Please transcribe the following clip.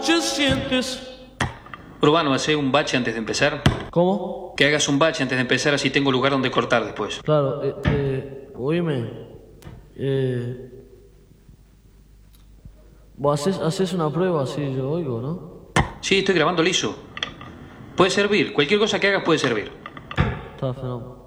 Urbano, hace un bache antes de empezar. ¿Cómo? Que hagas un bache antes de empezar, así tengo lugar donde cortar después. Claro, oíme. Vos haces una prueba así, yo oigo, ¿no? Sí, estoy grabando liso. Puede servir, cualquier cosa que hagas puede servir. Está fenómeno.